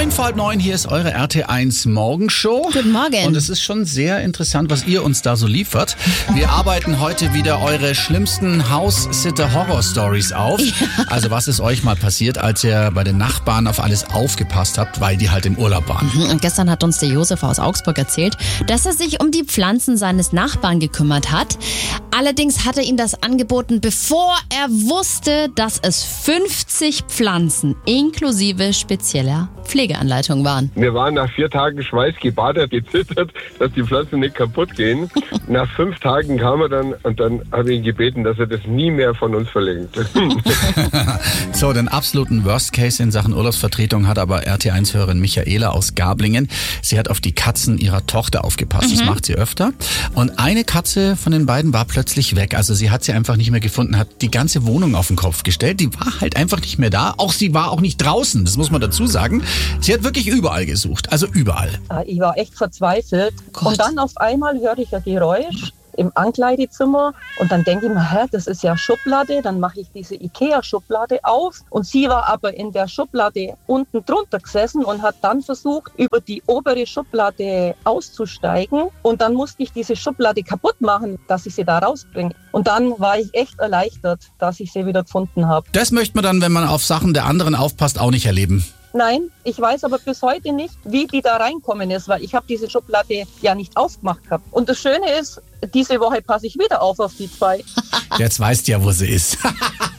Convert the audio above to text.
9:30, hier ist eure RT1 Morgenshow. Guten Morgen. Und es ist schon sehr interessant, was ihr uns da so liefert. Wir arbeiten heute wieder eure schlimmsten House-Sitter-Horror-Stories auf. Also was ist euch mal passiert, als ihr bei den Nachbarn auf alles aufgepasst habt, weil die halt im Urlaub waren? Und gestern hat uns der Josef aus Augsburg erzählt, dass er sich um die Pflanzen seines Nachbarn gekümmert hat. Allerdings hat er ihm das angeboten, bevor er wusste, dass es 50 Pflanzen inklusive spezieller Pflegeanleitung waren. Wir waren nach 4 Tagen schweißgebadet, gezittert, dass die Pflanzen nicht kaputt gehen. Nach 5 Tagen kam er dann und dann habe ich ihn gebeten, dass er das nie mehr von uns verlängert. So, den absoluten Worst Case in Sachen Urlaubsvertretung hat aber RT1-Hörerin Michaela aus Gablingen. Sie hat auf die Katzen ihrer Tochter aufgepasst. Das macht sie öfter. Und eine Katze von den beiden war plötzlich weg. Also sie hat sie einfach nicht mehr gefunden, hat die ganze Wohnung auf den Kopf gestellt. Die war halt einfach nicht mehr da. Auch sie war auch nicht draußen, das muss man dazu sagen. Sie hat wirklich überall gesucht, also überall. Ich war echt verzweifelt. Gott. Und dann auf einmal hörte ich ein Geräusch im Ankleidezimmer und dann denke ich mir, das ist ja Schublade, dann mache ich diese Ikea-Schublade auf und sie war aber in der Schublade unten drunter gesessen und hat dann versucht, über die obere Schublade auszusteigen und dann musste ich diese Schublade kaputt machen, dass ich sie da rausbringe. Und dann war ich echt erleichtert, dass ich sie wieder gefunden habe. Das möchte man dann, wenn man auf Sachen der anderen aufpasst, auch nicht erleben. Nein, ich weiß aber bis heute nicht, wie die da reinkommen ist, weil ich habe diese Schublade ja nicht aufgemacht gehabt. Und das Schöne ist, diese Woche passe ich wieder auf die 2. Jetzt weißt du ja, wo sie ist.